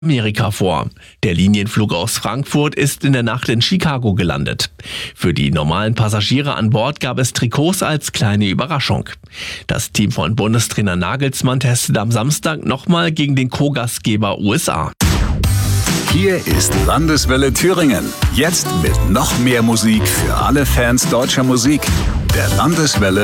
Amerika vor. Der Linienflug aus Frankfurt ist in der Nacht in Chicago gelandet. Für die normalen Passagiere an Bord gab es Trikots als kleine Überraschung. Das Team von Bundestrainer Nagelsmann testet am Samstag nochmal gegen den Co-Gastgeber USA. Hier ist Landeswelle Thüringen. Jetzt mit noch mehr Musik für alle Fans deutscher Musik. Der Landeswelle